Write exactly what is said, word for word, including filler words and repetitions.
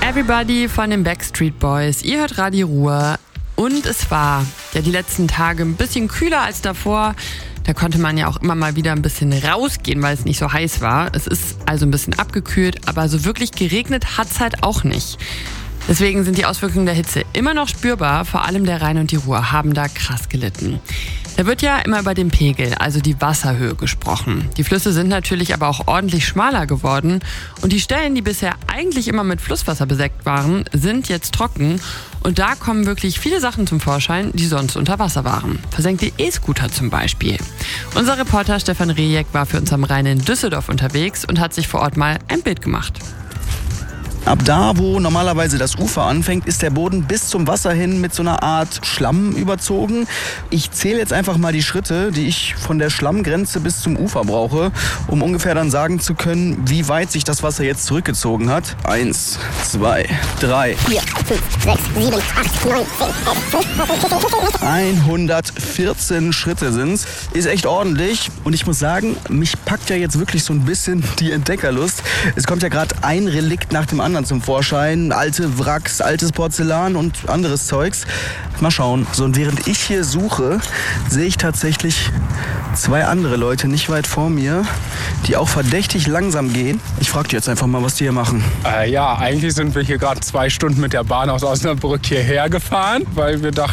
Everybody von den Backstreet Boys. Ihr hört Radio Ruhr. Und es war ja die letzten Tage ein bisschen kühler als davor. Da konnte man ja auch immer mal wieder ein bisschen rausgehen, weil es nicht so heiß war. Es ist also ein bisschen abgekühlt, aber so wirklich geregnet hat es halt auch nicht. Deswegen sind die Auswirkungen der Hitze immer noch spürbar. Vor allem der Rhein und die Ruhr haben da krass gelitten. Da wird ja immer über den Pegel, also die Wasserhöhe, gesprochen. Die Flüsse sind natürlich aber auch ordentlich schmaler geworden. Und die Stellen, die bisher eigentlich immer mit Flusswasser besägt waren, sind jetzt trocken. Und da kommen wirklich viele Sachen zum Vorschein, die sonst unter Wasser waren. Versenkte E-Scooter zum Beispiel. Unser Reporter Stefan Rejek war für uns am Rhein in Düsseldorf unterwegs und hat sich vor Ort mal ein Bild gemacht. Ab da, wo normalerweise das Ufer anfängt, ist der Boden bis zum Wasser hin mit so einer Art Schlamm überzogen. Ich zähle jetzt einfach mal die Schritte, die ich von der Schlammgrenze bis zum Ufer brauche, um ungefähr dann sagen zu können, wie weit sich das Wasser jetzt zurückgezogen hat. Eins, zwei, drei, vier, fünf, sechs, sieben, acht, neun, zehn, hundertvierzehn Schritte sind's. Ist echt ordentlich. Und ich muss sagen, mich packt ja jetzt wirklich so ein bisschen die Entdeckerlust. Es kommt ja gerade ein Relikt nach dem anderen zum Vorschein. Alte Wracks, altes Porzellan und anderes Zeugs. Mal schauen. So, und während ich hier suche, sehe ich tatsächlich zwei andere Leute nicht weit vor mir, die auch verdächtig langsam gehen. Ich frage die jetzt einfach mal, was die hier machen. Äh, ja, eigentlich sind wir hier gerade zwei Stunden mit der Bahn aus Osnabrück hierher gefahren, weil wir dachten,